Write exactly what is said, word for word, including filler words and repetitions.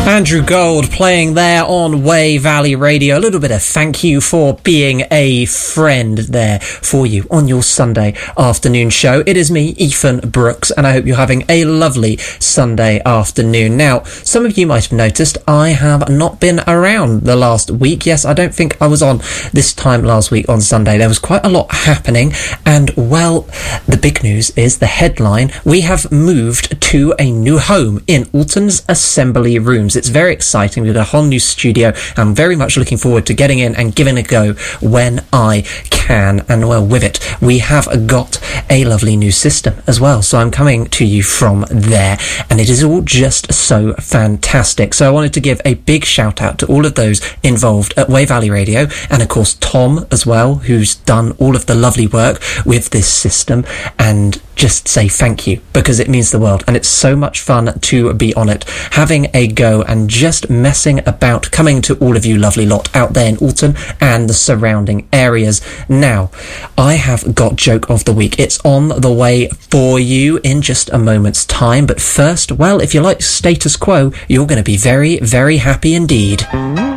Andrew Gold playing there on Way Valley Radio. A little bit of thank you for being a friend there for you on your Sunday afternoon show. It is me, Ethan Brooks, and I hope you're having a lovely Sunday afternoon. Now, some of you might have noticed I have not been around the last week. Yes, I don't think I was on this time last week on Sunday. There was quite a lot happening, and well, the big news is the headline. We have moved to a new home in Alton's Assembly Rooms. It's very exciting. We've got a whole new studio. I'm very much looking forward to getting in and giving it a go when I can. And well, with it, we have got a lovely new system as well. So I'm coming to you from there, and it is all just so fantastic. So I wanted to give a big shout out to all of those involved at Way Valley Radio, and of course Tom as well, who's done all of the lovely work with this system, and just say thank you, because it means the world, and it's so much fun to be on it, having a go and just messing about, coming to all of you lovely lot out there in Alton and the surrounding areas. Now, I have got Joke of the Week. It's on the way for you in just a moment's time, but first, well, if you like Status Quo, you're going to be very, very happy indeed.